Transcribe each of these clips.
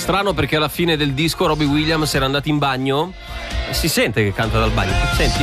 Strano perché alla fine del disco Robbie Williams era andato in bagno e si sente che canta dal bagno. Senti?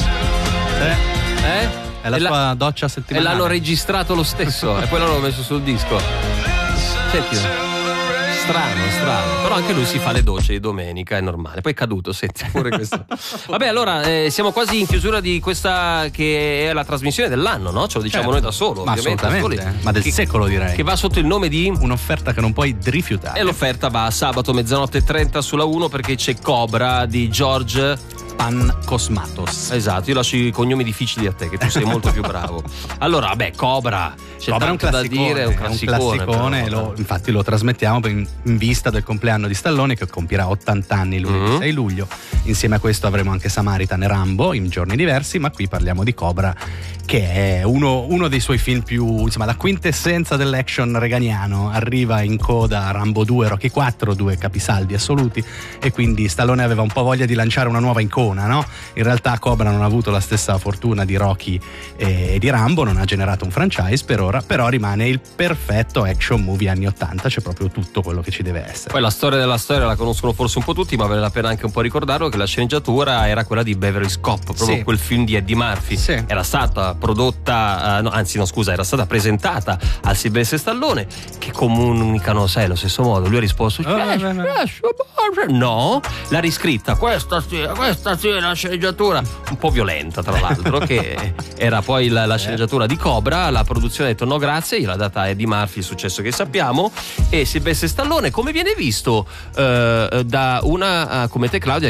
È la sua doccia settimanale. E l'hanno registrato lo stesso e poi l'hanno messo sul disco. Senti. Strano. Però anche lui si fa le docce di domenica, è normale. Poi è caduto, senti pure questo. Vabbè, allora siamo quasi in chiusura di questa che è la trasmissione dell'anno, no? Ce lo diciamo noi da solo, ma ovviamente. Assolutamente. Ma del secolo, direi. Che va sotto il nome di un'offerta che non puoi rifiutare. E l'offerta va a sabato 00:30 sulla 1 perché c'è Cobra di George Pancosmatos. Esatto, io lascio i cognomi difficili a te, che tu sei molto più bravo. Allora, vabbè, Cobra, c'è Cobra tanto da dire, è un classicone. Infatti lo trasmettiamo in vista del compleanno di Stallone, che compirà 80 anni lunedì 6 luglio. Insieme a questo avremo anche Samaritan e Rambo in giorni diversi, ma qui parliamo di Cobra, che è uno dei suoi film più, insomma, la quintessenza dell'action reganiano. Arriva in coda a Rambo 2 e Rocky 4, 2 capisaldi assoluti, e quindi Stallone aveva un po' voglia di lanciare una nuova icona, no? In realtà Cobra non ha avuto la stessa fortuna di Rocky e di Rambo, non ha generato un franchise per ora, però rimane il perfetto action movie anni 80, c'è proprio tutto quello che ci deve essere. Poi la storia della storia la conoscono forse un po' tutti, ma vale la pena anche un po' ricordarlo che la sceneggiatura era quella di Beverly Cop, proprio quel film di Eddie Murphy. Era stata prodotta, era stata presentata a Sylvester Stallone, che comunicano, sai, allo stesso modo. Lui ha risposto no, l'ha riscritta, questa sì è la sceneggiatura, un po' violenta tra l'altro, che era poi la sceneggiatura di Cobra. La produzione ha detto no grazie, gliel'ha data Eddie Murphy, il successo che sappiamo, e Sylvester Stallone come viene visto da una come te, Claudia,